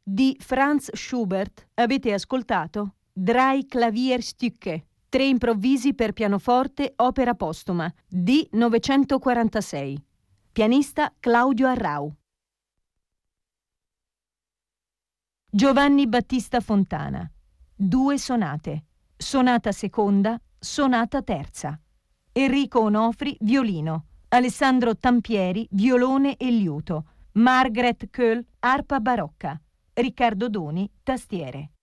Di Franz Schubert avete ascoltato Drei Klavierstücke, 3 improvvisi per pianoforte, opera postuma, di 946. Pianista Claudio Arrau. Giovanni Battista Fontana. 2 sonate. Sonata seconda, sonata terza. Enrico Onofri, violino. Alessandro Tampieri, violone e liuto. Margaret Köhl, arpa barocca. Riccardo Doni, tastiere.